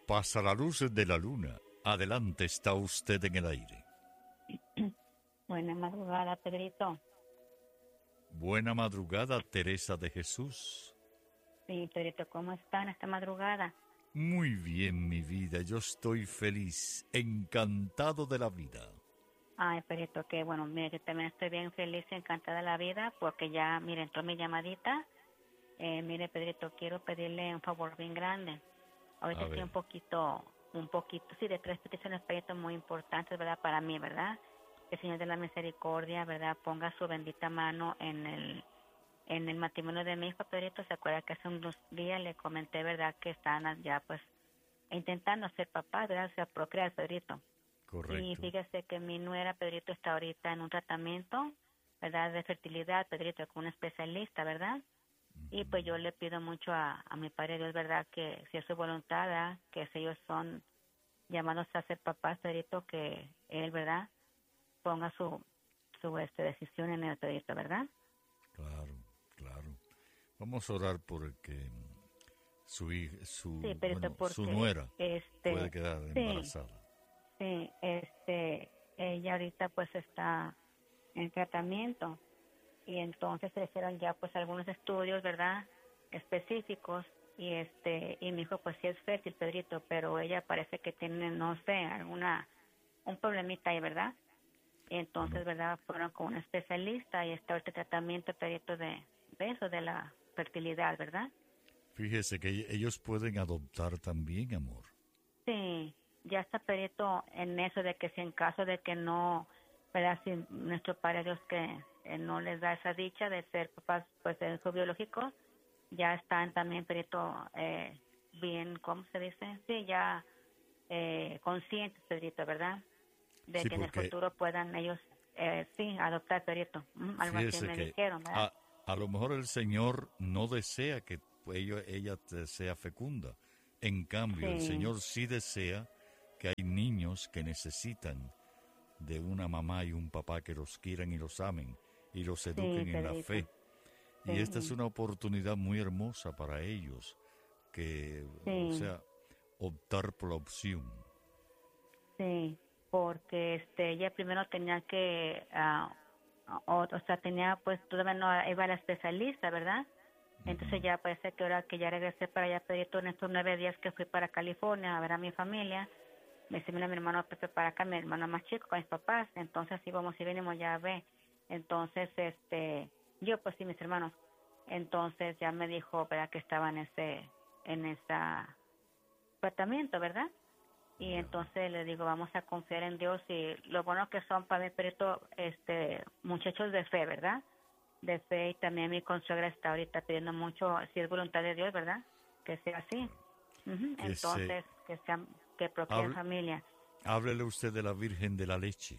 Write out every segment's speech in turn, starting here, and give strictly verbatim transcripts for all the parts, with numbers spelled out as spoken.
Pasa la luz de la luna. Adelante, está usted en el aire. Buena madrugada, Pedrito. Buena madrugada, Teresa de Jesús. Sí, Pedrito, ¿cómo están esta madrugada? Muy bien, mi vida. Yo estoy feliz, encantado de la vida. Ay, Pedrito, que bueno, mire, yo también estoy bien feliz y encantada de la vida porque ya, mire, entró mi llamadita. Eh, mire, Pedrito, quiero pedirle un favor bien grande. Ahorita estoy un poquito, un poquito, sí, de tres peticiones, Pedrito, muy importantes, ¿verdad? Para mí, ¿verdad? Que el Señor de la Misericordia, ¿verdad? Ponga su bendita mano en el en el matrimonio de mi hijo, Pedrito. Se acuerda que hace unos días le comenté, ¿verdad? Que están ya, pues, intentando ser papá, ¿verdad? O sea, procrear, Pedrito. Correcto. Y fíjese que mi nuera, Pedrito, está ahorita en un tratamiento, ¿verdad? De fertilidad, Pedrito, con un especialista, ¿verdad? Y pues yo le pido mucho a, a mi Padre Dios, ¿verdad? Que si es su voluntad, ¿verdad? Que si ellos son llamados a ser papás, Pedrito, que él, ¿verdad? Ponga su, su este, decisión en el Pedrito, ¿verdad? Claro, claro. Vamos a orar por el que su hija, su, sí, Pedrito, bueno, su nuera este, puede quedar sí, embarazada. Sí, este, ella ahorita pues está en tratamiento y entonces se hicieron ya pues algunos estudios, ¿verdad? Específicos y este, y mi hijo pues sí es fértil, Pedrito, pero ella parece que tiene, no sé, alguna, un problemita ahí, ¿verdad? Y entonces, No. ¿verdad? Fueron con un especialista y está este tratamiento, Pedrito, de, de eso, de la fertilidad, ¿verdad? Fíjese que ellos pueden adoptar también, amor. Sí, ya está Pedrito en eso de que si en caso de que no, ¿verdad? Si nuestro Padre Dios que eh, no les da esa dicha de ser papás, pues de hijos biológicos, ya están también Pedrito eh, bien, ¿cómo se dice? Sí, ya eh, conscientes, Pedrito, ¿verdad? De Sí, que en el porque futuro puedan ellos, eh, sí, adoptar, Pedrito. Mm, algo así fíjese me que dijeron, ¿verdad? a, a lo mejor el Señor no desea que ello- ella te- sea fecunda. En cambio, el Sí. Señor sí desea que hay niños que necesitan de una mamá y un papá que los quieran y los amen y los eduquen en la Pedrito. fe. Y Sí. esta es una oportunidad muy hermosa para ellos, que, Sí. o sea, optar por la opción. Sí, porque este ella primero tenía que, ah, o, o sea, tenía pues todavía no iba a la especialista, ¿verdad? Entonces ya parece que ahora que ya regresé para allá, pedí en estos nueve días que fui para California a ver a mi familia, me dice, mira, mi hermano Pepe para acá, mi hermano más chico con mis papás, entonces así vamos y venimos ya a ver. Entonces, este, yo pues sí, mis hermanos, entonces ya me dijo, ¿verdad? Que estaba en ese, en esa tratamiento, ¿verdad? Y entonces le digo, vamos a confiar en Dios y lo bueno que son para mí, Perito, este, muchachos de fe, ¿verdad? De fe y también mi consuegra está ahorita pidiendo mucho, si es voluntad de Dios, ¿verdad? Que sea así. Ujú. Que Entonces, se, que sean, que procreen hable, familia. háblele usted de la Virgen de la Leche.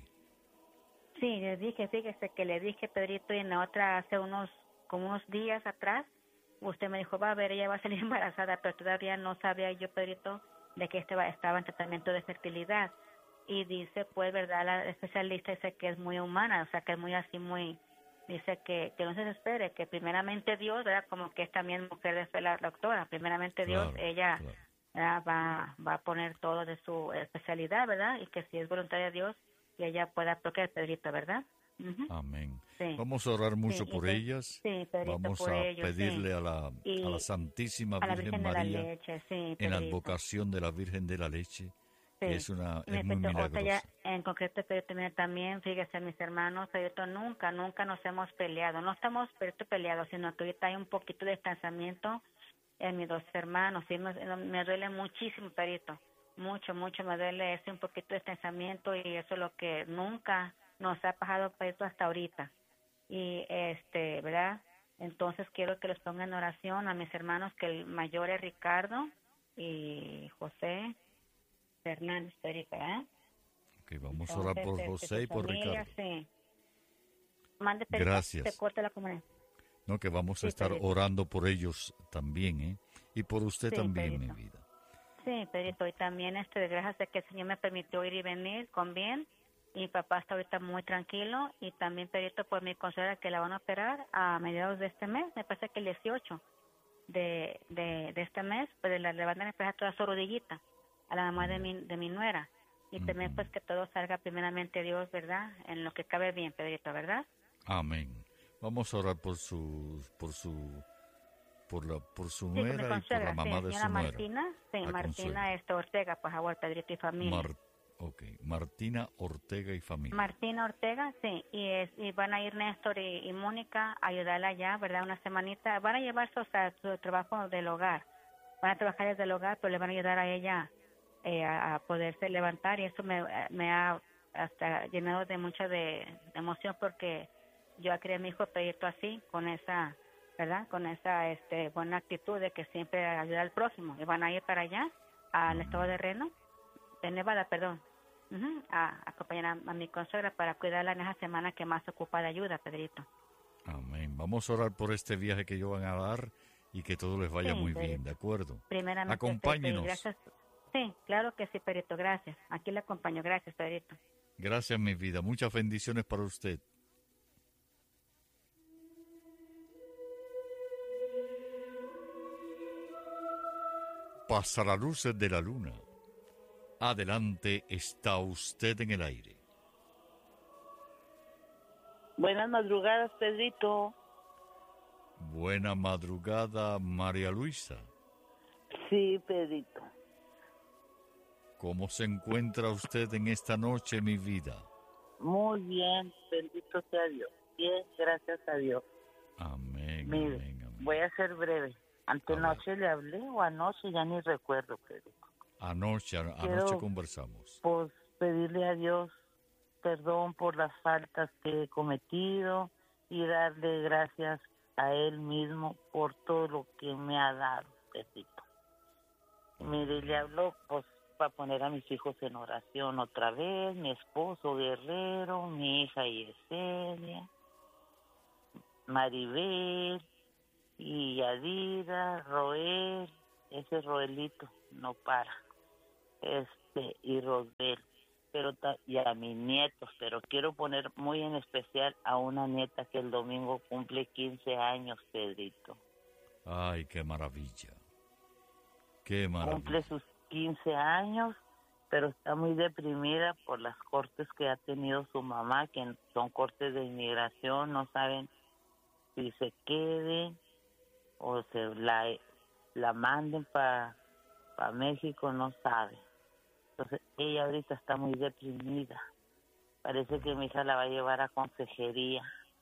Sí, le dije, fíjese que le dije, Pedrito, y en la otra hace unos, como unos días atrás, usted me dijo, va a ver, ella va a salir embarazada, pero todavía no sabía yo, Pedrito, de que este estaba en tratamiento de fertilidad. Y dice, pues, ¿verdad? La especialista dice que es muy humana, o sea, que es muy así, muy, dice que, que no se desespere, que primeramente Dios, ¿verdad? Como que es también mujer de fe la doctora, primeramente Claro, Dios, ella claro. ¿verdad? va va a poner todo de su especialidad, ¿verdad? Y que si es voluntad de Dios, que ella pueda procrear, Pedrito, ¿verdad? Uh-huh. Amén. Sí. Vamos a orar mucho Sí, por entonces, ellas. sí, Pedrito, Vamos por a ellos, pedirle sí. a la, Y a la Santísima a la Virgen Virgen de la María, Leche, sí, en la Pedrito. advocación de la Virgen de la Leche, que Sí. es una Mi es muy Pedrito, otra ya milagrosa. en concreto, Pedrito, mira, también, fíjese, mis hermanos, Pedrito, nunca, nunca nos hemos peleado. No estamos, Pedrito, peleados, sino que ahorita hay un poquito de distanciamiento en mis dos hermanos. Sí, me, me duele muchísimo, Pedrito. Mucho, mucho me duele ese un poquito de distanciamiento y eso es lo que nunca nos ha pasado, Pedrito, hasta ahorita. Y, este, ¿verdad? Entonces quiero que los pongan en oración a mis hermanos, que el mayor es Ricardo y José Fernández, Pedrito, ¿eh? Ok, vamos a Entonces, orar por este, José y su por familia, Ricardo. sí. Mande, Pedrito, se Gracias. corta la comunicación. No, que vamos Sí, a estar Pedrito. orando por ellos también, ¿eh? Y por usted Sí, también, Pedrito. mi vida. Sí, Pedrito, y también este, de gracias de que el Señor me permitió ir y venir con bien. Y mi papá está ahorita muy tranquilo. Y también, Pedrito, por mi consuegra que la van a operar a mediados de este mes, me parece que el dieciocho de, de, de este mes, pues la, le van a empezar toda su rodillita. a la mamá de mi, de mi nuera. Y uh-huh. también pues que todo salga primeramente Dios, ¿verdad? En lo que cabe bien, Pedrito, ¿verdad? Amén. Vamos a orar por su, por su, por la, por su sí, nuera y por la mamá sí, de su Martina, nuera. Sí, a Martina este, Ortega, por favor, Pedrito y familia. Mar, ok, Martina Ortega y familia. Martina Ortega, sí, y, es, y van a ir Néstor y, y Mónica a ayudarla allá, ¿verdad? Una semanita. Van a llevar su, o sea, su trabajo del hogar. Van a trabajar desde el hogar, pero le van a ayudar a ella eh, a, a poderse levantar, y eso me, me ha hasta llenado de mucha de, de emoción, porque yo crié a mi hijo Pedrito así, con esa, ¿verdad? Con esa este buena actitud de que siempre ayuda al próximo. Y van a ir para allá, al estado de Reno, de Nevada, perdón, uh-huh, a, a acompañar a, a mi consuegra para cuidarla en esa semana que más ocupa de ayuda, Pedrito. Amén. Vamos a orar por este viaje que ellos van a dar y que todo les vaya sí, muy Pedrito. bien, ¿de acuerdo? Primeramente, acompáñenos. Gracias. Sí, claro que sí, Pedrito, gracias. Aquí le acompaño, gracias, Pedrito. Gracias, mi vida. Muchas bendiciones para usted. Pasa las luces de la luna. Adelante, está usted en el aire. Buenas madrugadas, Pedrito. Buena madrugada, María Luisa. Sí, Pedrito. ¿Cómo se encuentra usted en esta noche, mi vida? Muy bien, bendito sea Dios. Bien, gracias a Dios. Amén, Mire, amén, amén. Voy a ser breve. Antenoche le hablé o anoche, ya ni recuerdo, Pedrito. Anoche, anoche Quiero, conversamos. Pues pedirle a Dios perdón por las faltas que he cometido y darle gracias a Él mismo por todo lo que me ha dado, Pedrito. Mire, le hablo pues para poner a mis hijos en oración otra vez, mi esposo Guerrero, mi hija Yesenia, Maribel y Yadira, Roel, ese Roelito no para, este y Rosbel, pero ta- y a mis nietos, pero quiero poner muy en especial a una nieta que el domingo cumple quince años, Pedrito. Ay, qué maravilla. Qué maravilla. Cumple sus quince años, pero está muy deprimida por las cortes que ha tenido su mamá, que son cortes de inmigración, no saben si se quede o se la, la manden para pa México, no sabe. Entonces ella ahorita está muy deprimida. Parece que mi hija la va a llevar a consejería.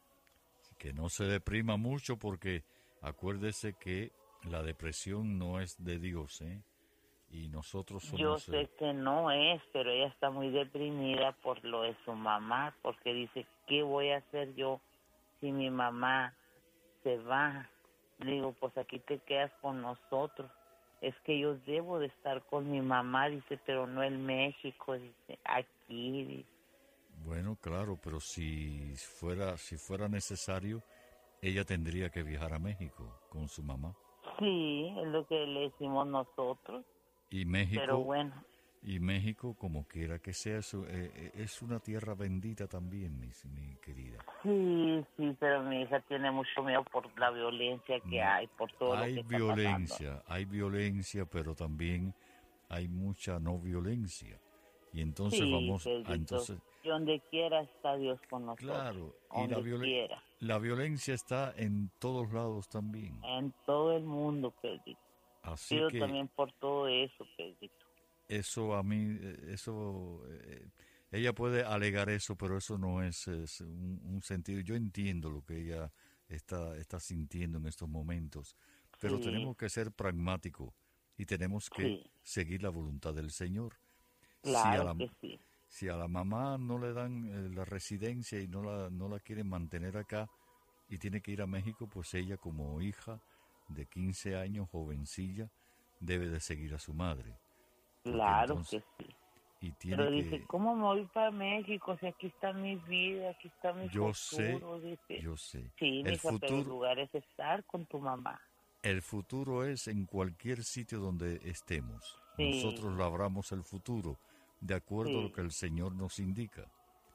Que no se deprima mucho, porque acuérdese que la depresión no es de Dios, ¿eh? Y nosotros somos... Yo sé que no es, pero ella está muy deprimida por lo de su mamá, porque dice, ¿qué voy a hacer yo si mi mamá se va? Le digo, pues aquí te quedas con nosotros. Es que yo debo de estar con mi mamá, dice, pero no en México, dice, aquí, dice. Bueno, claro, pero si fuera, si fuera necesario, ella tendría que viajar a México con su mamá. Sí, es lo que le decimos nosotros. Y México, pero bueno. Y México, como quiera que sea, eso, eh, es una tierra bendita también, mi, mi querida. Sí, sí, pero mi hija tiene mucho miedo por la violencia que no. hay, por todo hay lo que está violencia, pasando. Hay violencia, pero también hay mucha no violencia. Y entonces sí, vamos Pedrito, a... Entonces, y donde quiera está Dios con nosotros. Claro, y donde la, violen- quiera. la violencia está en todos lados también. En todo el mundo, Pedrito. Así Pido que también por todo eso, Pedrito. Eso a mí, eso, eh, ella puede alegar eso, pero eso no es, es un, un sentido. Yo entiendo lo que ella está, está sintiendo en estos momentos, pero Sí. tenemos que ser pragmáticos y tenemos que Sí. seguir la voluntad del Señor. Claro si a la, que sí. Si a la mamá no le dan eh, la residencia y no la, no la quieren mantener acá y tiene que ir a México, pues ella como hija de quince años, jovencilla, debe de seguir a su madre. Porque Claro entonces, que sí. y tiene Pero que, dice, ¿cómo me voy para México si aquí está mi vida, aquí está mi yo futuro? sé, Dice. yo sé. Sí, El mija, pero el futuro, lugar es estar con tu mamá. el futuro es en cualquier sitio donde estemos. Sí. Nosotros labramos el futuro de acuerdo Sí. a lo que el Señor nos indica.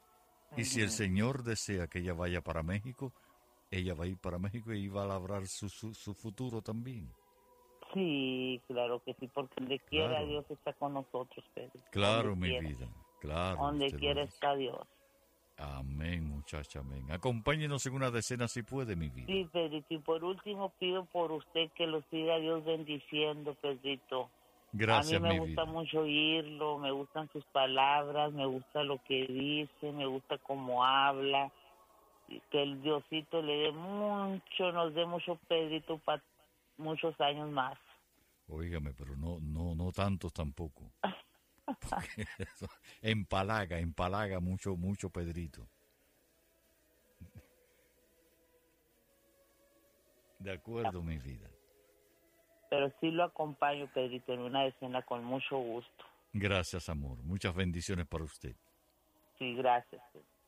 Y Ujú. si el Señor desea que ella vaya para México, ella va a ir para México y va a labrar su, su, su futuro también. Sí, claro que sí, porque donde quiera Claro. Dios está con nosotros, Pedro. Claro, Donde mi quiera. vida. Claro. Donde usted lo quiera dice. está Dios. Amén, muchacha, amén. Acompáñenos en una decena si puede, mi vida. Sí, Pedrito, y por último pido por usted que lo siga Dios bendiciendo, Pedrito. Gracias, A mí me mi gusta vida. mucho oírlo, me gustan sus palabras, me gusta lo que dice, me gusta cómo habla. Y que el Diosito le dé mucho, nos dé mucho, Pedrito, para muchos años más. Óigame, pero no, no, no tantos tampoco. Porque eso empalaga, empalaga mucho, mucho Pedrito. De acuerdo, mi vida. Pero sí lo acompaño, Pedrito, en una escena con mucho gusto. Gracias, amor. Muchas bendiciones para usted. Sí, gracias. Pedro.